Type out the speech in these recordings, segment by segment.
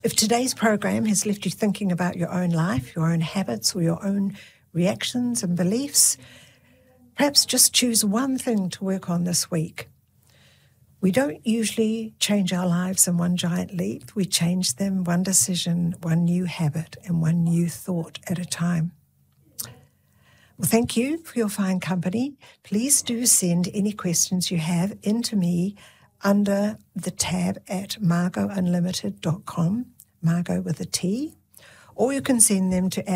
If today's program has left you thinking about your own life, your own habits, or your own reactions and beliefs, perhaps just choose one thing to work on this week. We don't usually change our lives in one giant leap. We change them one decision, one new habit, and one new thought at a time. Well, thank you for your fine company. Please do send any questions you have into me under the tab at margotunlimited.com, Margo with a T, or you can send them to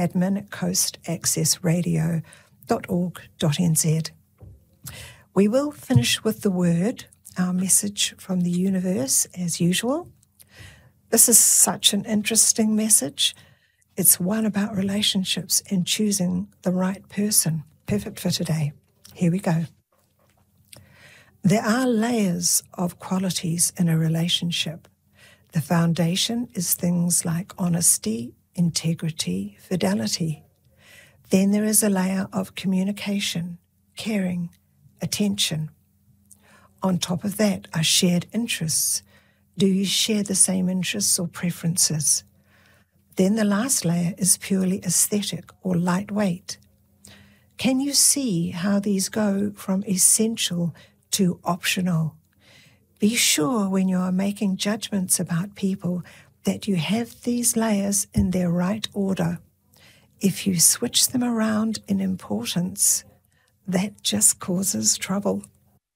admin@coastaccessradio.org.nz. We will finish with the word, our message from the universe, as usual. This is such an interesting message. It's one about relationships and choosing the right person. Perfect for today. Here we go. There are layers of qualities in a relationship. The foundation is things like honesty, integrity, fidelity. Then there is a layer of communication, caring, attention. On top of that are shared interests. Do you share the same interests or preferences? Then the last layer is purely aesthetic or lightweight. Can you see how these go from essential to optional? Be sure when you are making judgments about people that you have these layers in their right order. If you switch them around in importance, that just causes trouble.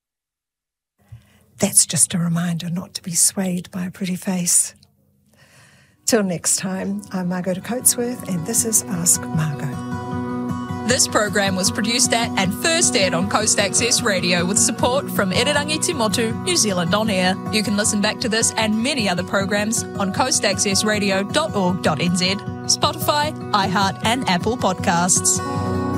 That's just a reminder not to be swayed by a pretty face. Till next time, I'm Margo de Coatsworth, and this is Ask Margo. This program was produced at and first aired on Coast Access Radio with support from Irirangi Timotu, New Zealand On Air. You can listen back to this and many other programs on coastaccessradio.org.nz, Spotify, iHeart and Apple Podcasts.